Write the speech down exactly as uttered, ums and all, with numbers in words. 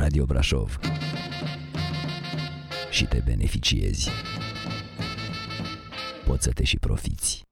Radio Brașov și te beneficiezi. Poți să te și profiți.